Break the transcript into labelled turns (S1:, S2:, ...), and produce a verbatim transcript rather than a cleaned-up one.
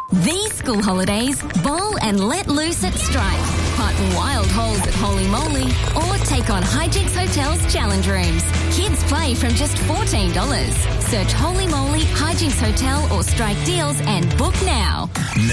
S1: These school holidays, bowl and let loose at Strike. Hunt wild holes at Holy Moly or take on Hijinks Hotel's challenge rooms. Kids play from just fourteen dollars. Search Holy Moly, Hijinks Hotel or Strike Deals and book now.